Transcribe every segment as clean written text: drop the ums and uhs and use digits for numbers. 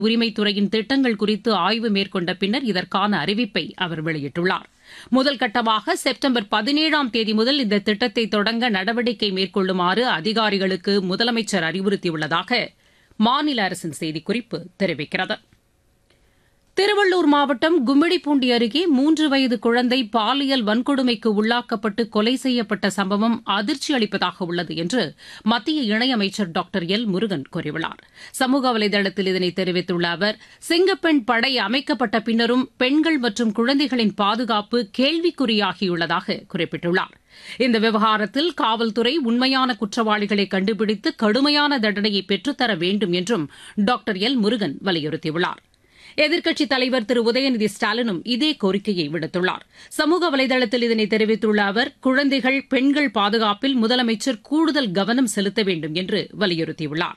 உரிமைத்துறையின் திட்டங்கள் குறித்து ஆய்வு மேற்கொண்ட பின்னர் இதற்கான அறிவிப்பை அவர் வெளியிட்டுள்ளார். முதல் கட்டமாக செப்டம்பர் 17ஆம் தேதி முதல் இந்த திட்டத்தை தொடங்க நடவடிக்கை மேற்கொள்ளுமாறு அதிகாரிகளுக்கு முதலமைச்சர் அறிவுறுத்தியுள்ளதாக மாநில அரசின் செய்திக்குறிப்பு தெரிவிக்கிறது. திருவள்ளூர் மாவட்டம் கும்மிடிப்பூண்டி அருகே 3 வயது குழந்தை பாலியல் வன்கொடுமைக்கு உள்ளாக்கப்பட்டு கொலை செய்யப்பட்ட சம்பவம் அதிர்ச்சி அளிப்பதாக உள்ளது என்று மத்திய இணையமைச்சர் டாக்டர் எல் முருகன் கூறியுள்ளார். சமூக வலைதளத்தில் இதனை தெரிவித்துள்ள அவர், சிங்கப்பெண் படை அமைக்கப்பட்ட பின்னரும் பெண்கள் மற்றும் குழந்தைகளின் பாதுகாப்பு கேள்விக்குறியாகியுள்ளதாக குறிப்பிட்டுள்ளார். இந்த விவகாரத்தில் காவல்துறை உண்மையான குற்றவாளிகளை கண்டுபிடித்து கடுமையான தண்டனையை பெற்றுத்தர வேண்டும் என்றும் டாக்டர் எல் முருகன் வலியுறுத்தியுள்ளார். எதிர்க்கட்சித் தலைவர் திரு உதயநிதி ஸ்டாலினும் இதே கோரிக்கையை விடுத்துள்ளார். சமூக வலைதளத்தில் இதனை தெரிவித்துள்ள அவர், குழந்தைகள், பெண்கள் பாதுகாப்பில் முதலமைச்சர் கூடுதல் கவனம் செலுத்த வேண்டும் என்று வலியுறுத்தியுள்ளார்.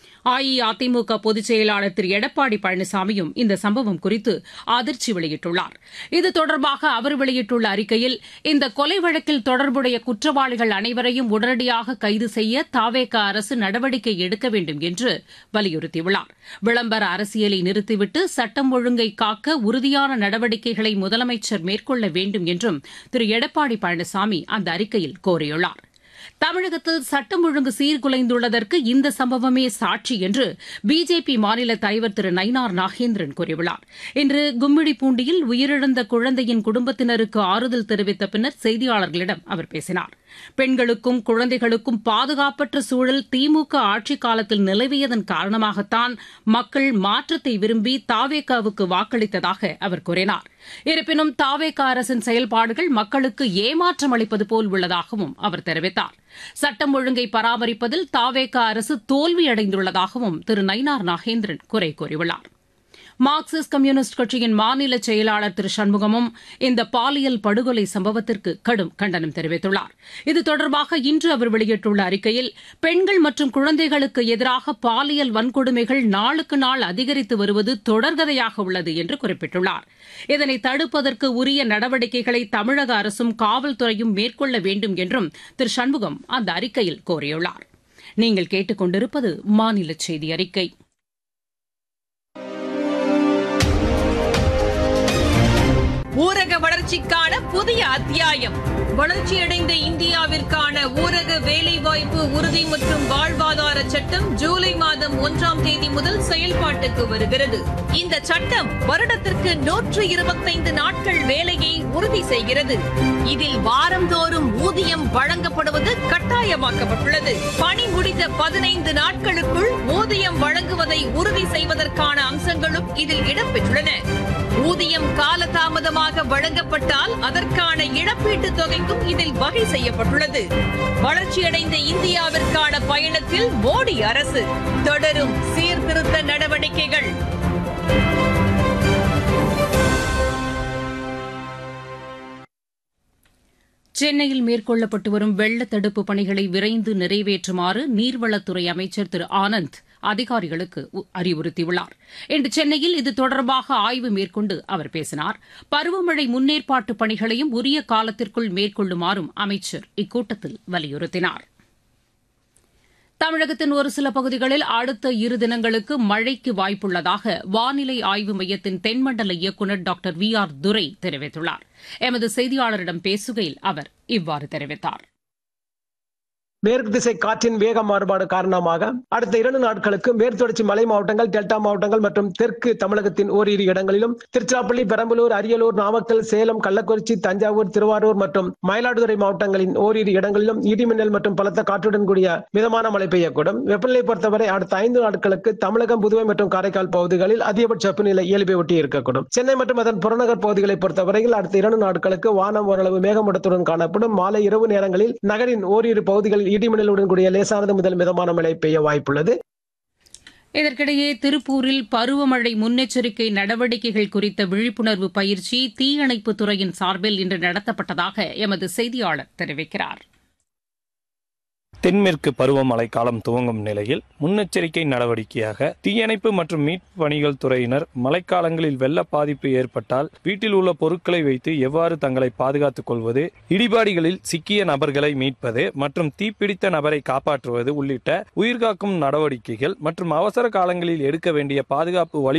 அஇஅதிமுக பொதுச் செயலாளர் திரு எடப்பாடி பழனிசாமியும் இந்த சம்பவம் குறித்து அதிர்ச்சி வெளியிட்டுள்ளார். இது தொடர்பாக அவர் வெளியிட்டுள்ள அறிக்கையில், இந்த கொலை வழக்கில் தொடர்புடைய குற்றவாளிகள் அனைவரையும் உடனடியாக கைது செய்ய தவேக அரசு நடவடிக்கை எடுக்க வேண்டும் என்று வலியுறுத்தியுள்ளார். விளம்பர அரசியலை நிறுத்திவிட்டு சட்டம் ஒழுங்கை காக்க உறுதியான நடவடிக்கைகளை முதலமைச்சர் மேற்கொள்ள வேண்டும் என்றும் திரு எடப்பாடி பழனிசாமி அந்த அறிக்கையில் கோரியுள்ளார். தமிழகத்தில் சட்டம் ஒழுங்கு சீர்குலைந்துள்ளதற்கு இந்த சம்பவமே சாட்சி என்று பிஜேபி மாநில தலைவர் திரு நயினார் நாகேந்திரன் கூறியுள்ளார். இன்று கும்மிடிப்பூண்டியில் உயிரிழந்த குழந்தையின் குடும்பத்தினருக்கு ஆறுதல் தெரிவித்த பின்னர் செய்தியாளர்களிடம் அவர் பேசினார். பெண்களுக்கும் குழந்தைகளுக்கும் பாதுகாப்பற்ற சூழல் திமுக ஆட்சிக் காலத்தில் நிலவியதன் காரணமாகத்தான் மக்கள் மாற்றத்தை விரும்பி தவேகாவுக்கு வாக்களித்ததாக அவர் கூறினார். இருப்பினும் தவேகா அரசின் செயல்பாடுகள் மக்களுக்கு ஏமாற்றம் அளிப்பது போல் உள்ளதாகவும் அவர் தெரிவித்தார். சட்டம் ஒழுங்கை பராமரிப்பதில் தவேகா அரசு தோல்வியடைந்துள்ளதாகவும் திரு நயினார் நாகேந்திரன் குறை கூறியுள்ளார். மார்க்சிஸ்ட் கம்யூனிஸ்ட் கட்சியின் மாநில செயலாளர் திரு சண்முகமும் இந்த பாலியல் படுகொலை சம்பவத்திற்கு கடும் கண்டனம் தெரிவித்துள்ளார். இது தொடர்பாக இன்று அவர் வெளியிட்டுள்ள அறிக்கையில், பெண்கள் மற்றும் குழந்தைகளுக்கு எதிராக பாலியல் வன்கொடுமைகள் நாளுக்கு நாள் அதிகரித்து வருவது தொடர்கதையாக உள்ளது என்று குறிப்பிட்டுள்ளார். இதனை தடுப்பதற்கு உரிய நடவடிக்கைகளை தமிழக அரசும் காவல்துறையும் மேற்கொள்ள வேண்டும் என்றும் திரு சண்முகம் அந்த அறிக்கையில் கோரியுள்ளார். நீங்கள் கேட்டுக் கொண்டிருப்பது மாநில செய்தி அறிக்கை. ஊரக வளர்ச்சிக்கான புதிய அத்தியாயம். வளர்ச்சியடைந்த இந்தியாவிற்கான ஊரக வேலைவாய்ப்பு உறுதி மற்றும் வாழ்வாதார சட்டம் ஜூலை மாதம் 1ஆம் தேதி முதல் செயல்பாட்டுக்கு வருகிறது. இந்த சட்டம் வருடத்திற்கு 125 நாட்கள் வேலையை உறுதி செய்கிறது. இதில் வாரந்தோறும் ஊதியம் வழங்கப்படுவது கட்டாயமாக்கப்பட்டுள்ளது. பணி முடிந்த 15 நாட்களுக்குள் ஊதியம் வழங்குவதை உறுதி செய்வதற்கான அம்சங்களும் இதில் இடம்பெற்றுள்ளன. ஊதியம் காலதாமதமாக வழங்கப்பட்டால் அதற்கான இழப்பீட்டுத் தொகைக்கும் இதில் வகை செய்யப்பட்டுள்ளது. வளர்ச்சியடைந்த இந்தியாவிற்கான பயணத்தில் மோடி அரசு தொடரும் சீர்திருத்த நடவடிக்கைகள். சென்னையில் மேற்கொள்ளப்பட்டு வரும் வெள்ள தடுப்புப் பணிகளை விரைந்து நிறைவேற்றுமாறு நீர்வளத்துறை அமைச்சர் திரு ஆனந்த் அதிகாரிகளுக்கு அறிவுறுத்தியுள்ளார். இன்று சென்னையில் இது தொடர்பாக ஆய்வு மேற்கொண்டு அவர் பேசினார். பருவமழை முன்னேற்பாட்டு பணிகளையும் உரிய காலத்திற்குள் மேற்கொள்ளுமாறும் அமைச்சர் இக்கூட்டத்தில் வலியுறுத்தினார். தமிழகத்தின் ஒரு சில பகுதிகளில் அடுத்த 2 தினங்களுக்கு மழைக்கு வாய்ப்புள்ளதாக வானிலை ஆய்வு மையத்தின் தென்மண்டல இயக்குநர் டாக்டர் VR துரை தெரிவித்துள்ளார். எமது செய்தியாளரிடம் பேசுகையில் அவர் இவ்வாறு தெரிவித்தார். மேற்கு திசை காற்றின் வேக மாறுபாடு காரணமாக அடுத்த 2 நாட்களுக்கு மேற்குத்தொடர்ச்சி மலை மாவட்டங்கள், டெல்டா மாவட்டங்கள் மற்றும் தெற்கு தமிழகத்தின் ஓரிரு இடங்களிலும், திருச்சிராப்பள்ளி, பெரம்பலூர், அரியலூர், நாமக்கல், சேலம், கள்ளக்குறிச்சி, தஞ்சாவூர், திருவாரூர் மற்றும் மயிலாடுதுறை மாவட்டங்களின் ஓரிரு இடங்களிலும் இடிமின்னல் மற்றும் பலத்த காற்றுடன் கூடிய மிதமான மழை பெய்யக்கூடும். வெப்பநிலை பொறுத்தவரை அடுத்த 5 நாட்களுக்கு தமிழகம், புதுவை மற்றும் காரைக்கால் பகுதிகளில் அதிகபட்ச வெப்பநிலை இயல்பை ஒட்டி இருக்கக்கூடும். சென்னை மற்றும் அதன் புறநகர் பகுதிகளை பொறுத்தவரையில் அடுத்த 2 நாட்களுக்கு வானம் ஓரளவு மேகமூட்டத்துடன் காணப்படும். மாலை இரவு நேரங்களில் நகரின் ஓரிரு பகுதிகளில் இடிமின்னலுடன் கூடிய லேசானது முதல் மிதமான மழை பெய்ய வாய்ப்புள்ளது. இதற்கிடையே திருப்பூரில் பருவமழை முன்னெச்சரிக்கை நடவடிக்கைகள் குறித்த விழிப்புணர்வு பயிற்சி தீயணைப்புத் துறையின் சார்பில் இன்று நடத்தப்பட்டதாக எமது செய்தியாளர் தெரிவிக்கிறார். தென்மேற்கு பருவமழை காலம் துவங்கும் நிலையில் முன்னெச்சரிக்கை நடவடிக்கையாக தீயணைப்பு மற்றும் மீட்பு பணிகள் துறையினர் மழைக்காலங்களில் வெள்ள பாதிப்பு ஏற்பட்டால் வீட்டில் உள்ள பொருட்களை வைத்து எவ்வாறு தங்களை பாதுகாத்துக் கொள்வது, இடிபாடுகளில் சிக்கிய நபர்களை மீட்பது மற்றும் தீப்பிடித்த நபரை காப்பாற்றுவது உள்ளிட்ட உயிர்காக்கும் நடவடிக்கைகள் மற்றும் அவசர காலங்களில் எடுக்க வேண்டிய பாதுகாப்பு